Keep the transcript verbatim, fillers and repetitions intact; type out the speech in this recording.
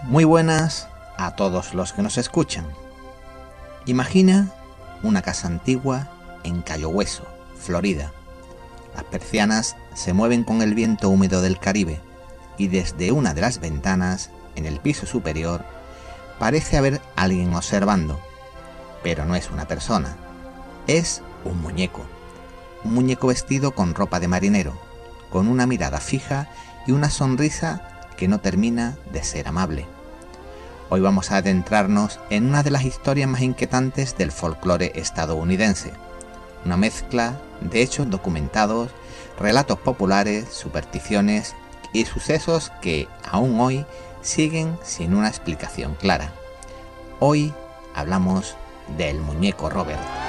Muy buenas a todos los que nos escuchan. Imagina una casa antigua en Cayo Hueso, Florida. Las persianas se mueven con el viento húmedo del Caribe y desde una de las ventanas, en el piso superior, parece haber alguien observando. Pero no es una persona, es un muñeco. Un muñeco vestido con ropa de marinero, con una mirada fija y una sonrisa que no termina de ser amable. Hoy vamos a adentrarnos en una de las historias más inquietantes del folclore estadounidense. Una mezcla de hechos documentados, relatos populares, supersticiones y sucesos que aún hoy siguen sin una explicación clara. Hoy hablamos del muñeco Robert.